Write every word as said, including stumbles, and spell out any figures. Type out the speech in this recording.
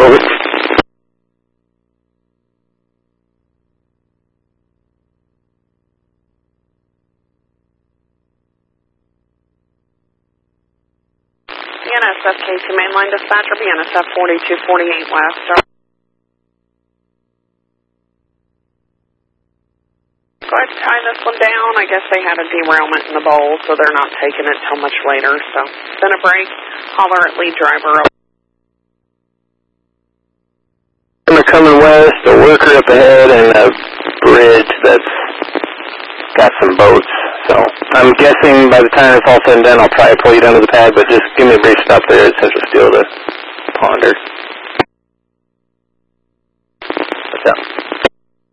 over. B N S F K two mainline dispatcher, B N S F forty-two forty-eight west. Go ahead and tie this one down. I guess they had a derailment in the bowl, so they're not taking it till much later. So, then a break, holler at lead driver. We're coming west, a worker up ahead, and a bridge that's got some boats. So, I'm guessing by the time it's all said and done, I'll probably pull you down to the pad, but just give me a brief stop there at Central Steel to ponder. What's up?